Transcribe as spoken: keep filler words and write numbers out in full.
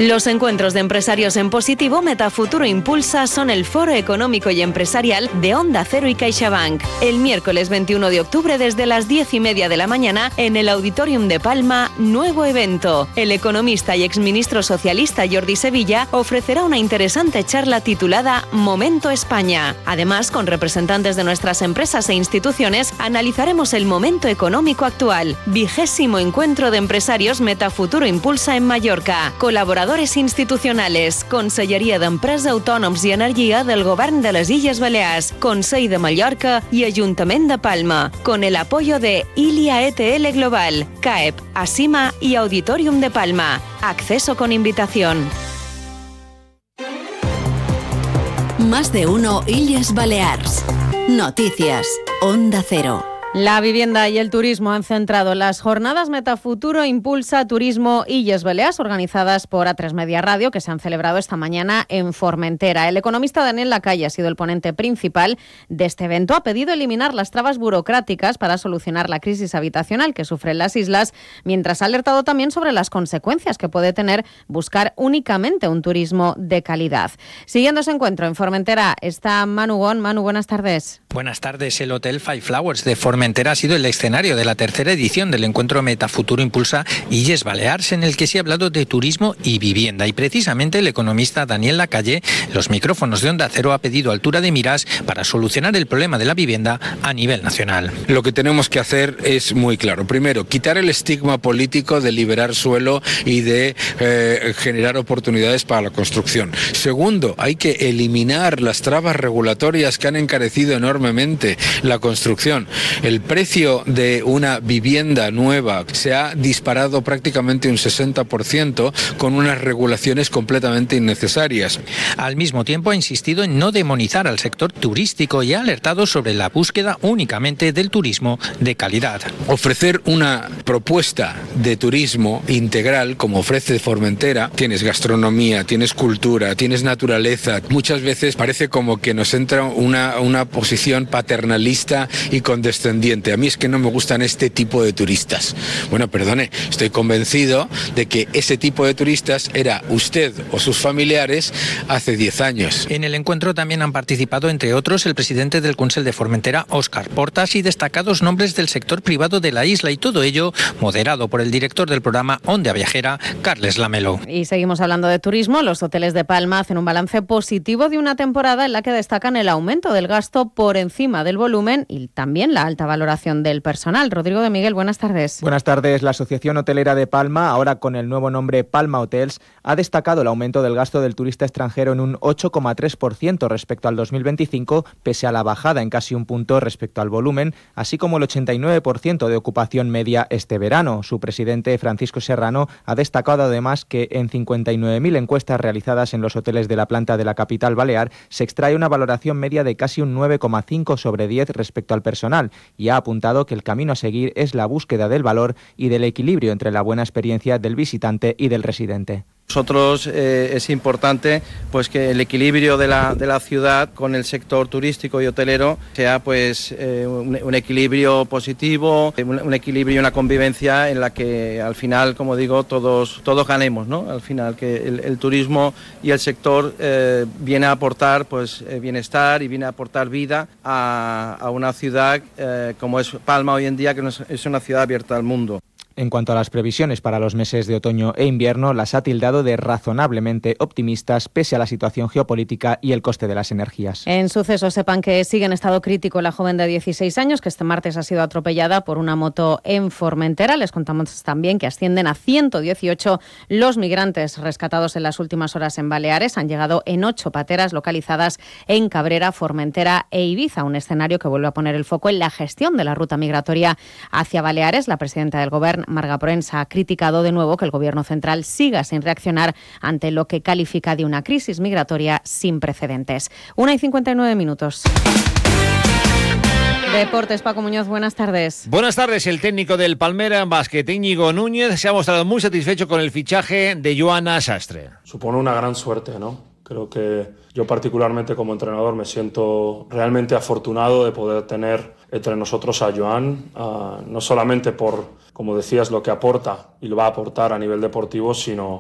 Los encuentros de empresarios en positivo Metafuturo Impulsa son el foro económico y empresarial de Onda Cero y CaixaBank. El miércoles veintiuno de octubre desde las diez y media de la mañana en el Auditorium de Palma, nuevo evento. El economista y exministro socialista Jordi Sevilla ofrecerá una interesante charla titulada Momento España. Además, con representantes de nuestras empresas e instituciones, analizaremos el momento económico actual. Vigésimo encuentro de empresarios Metafuturo Impulsa en Mallorca. Colaboradores institucionales, Conselleria d'Empresa, Autònoms i Energia del Govern de les Illes Balears, Consell de Mallorca y Ayuntament de Palma, con el apoyo de Ilia E T L Global, C A E P, Asima y Auditorium de Palma. Acceso con invitación. Más de uno Illes Balears. Noticias. Onda Cero. La vivienda y el turismo han centrado las jornadas Metafuturo Impulsa Turismo Illes Balears, organizadas por A tres Media Radio, que se han celebrado esta mañana en Formentera. El economista Daniel Lacalle ha sido el ponente principal de este evento. Ha pedido eliminar las trabas burocráticas para solucionar la crisis habitacional que sufren las islas, mientras ha alertado también sobre las consecuencias que puede tener buscar únicamente un turismo de calidad. Siguiendo ese encuentro en Formentera está Manu Gon. Manu, buenas tardes. Buenas tardes. El Hotel Five Flowers de Formentera Formentera ha sido el escenario de la tercera edición del encuentro Metafuturo Impulsa Illes Balears, en el que se ha hablado de turismo y vivienda. Y precisamente el economista Daniel Lacalle, los micrófonos de Onda Cero, ha pedido altura de miras para solucionar el problema de la vivienda a nivel nacional. Lo que tenemos que hacer es muy claro. Primero, quitar el estigma político de liberar suelo y de eh, generar oportunidades para la construcción. Segundo, hay que eliminar las trabas regulatorias que han encarecido enormemente la construcción. El precio de una vivienda nueva se ha disparado prácticamente un sesenta por ciento con unas regulaciones completamente innecesarias. Al mismo tiempo ha insistido en no demonizar al sector turístico y ha alertado sobre la búsqueda únicamente del turismo de calidad. Ofrecer una propuesta de turismo integral como ofrece Formentera, tienes gastronomía, tienes cultura, tienes naturaleza. Muchas veces parece como que nos entra una, una posición paternalista y condescendiente. A mí es que no me gustan este tipo de turistas. Bueno, perdone, estoy convencido de que ese tipo de turistas era usted o sus familiares hace diez años. En el encuentro también han participado, entre otros, el presidente del Consell de Formentera, Óscar Portas, y destacados nombres del sector privado de la isla, y todo ello moderado por el director del programa Onda Viajera, Carles Lamelo. Y seguimos hablando de turismo. Los hoteles de Palma hacen un balance positivo de una temporada en la que destacan el aumento del gasto por encima del volumen y también la alta valoración del personal. Rodrigo de Miguel, buenas tardes. Buenas tardes. La Asociación Hotelera de Palma, ahora con el nuevo nombre Palma Hotels, ha destacado el aumento del gasto del turista extranjero en un ocho coma tres por ciento respecto al dos mil veinticinco, pese a la bajada en casi un punto respecto al volumen, así como el ochenta y nueve por ciento de ocupación media este verano. Su presidente, Francisco Serrano, ha destacado además que en cincuenta y nueve mil encuestas realizadas en los hoteles de la planta de la capital balear se extrae una valoración media de casi un nueve coma cinco sobre diez respecto al personal, y ha apuntado que el camino a seguir es la búsqueda del valor y del equilibrio entre la buena experiencia del visitante y del residente. Nosotros eh, es importante pues que el equilibrio de la, de la ciudad con el sector turístico y hotelero sea pues eh, un, un equilibrio positivo, un, un equilibrio y una convivencia en la que al final, como digo, todos, todos ganemos, ¿no? Al final que el, el turismo y el sector eh, viene a aportar pues eh, bienestar y viene a aportar vida a, a una ciudad eh, como es Palma hoy en día, que es una ciudad abierta al mundo. En cuanto a las previsiones para los meses de otoño e invierno, las ha tildado de razonablemente optimistas pese a la situación geopolítica y el coste de las energías. En Sucesos, sepan que sigue en estado crítico la joven de dieciséis años que este martes ha sido atropellada por una moto en Formentera. Les contamos también que ascienden a ciento dieciocho los migrantes rescatados en las últimas horas en Baleares. Han llegado en ocho pateras localizadas en Cabrera, Formentera e Ibiza, un escenario que vuelve a poner el foco en la gestión de la ruta migratoria hacia Baleares. La presidenta del Gobierno, Marga Proens, ha criticado de nuevo que el Gobierno central siga sin reaccionar ante lo que califica de una crisis migratoria sin precedentes. Una y cincuenta y nueve minutos. Deportes, Paco Muñoz, buenas tardes. Buenas tardes. El técnico del Palmera Basket, Íñigo Núñez, se ha mostrado muy satisfecho con el fichaje de Joana Sastre. Supone una gran suerte, ¿no? Creo que yo particularmente como entrenador me siento realmente afortunado de poder tener entre nosotros a Joan, uh, no solamente por, como decías, lo que aporta y lo va a aportar a nivel deportivo, sino